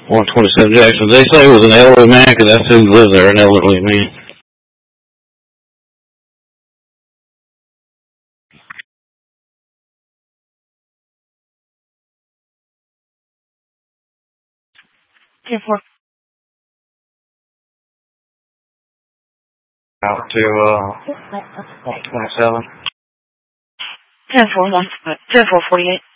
127 Jackson. They say it was an elderly man, because that's who lives there, an elderly man. Out to 127. 10-4, 1, 10-4, 48.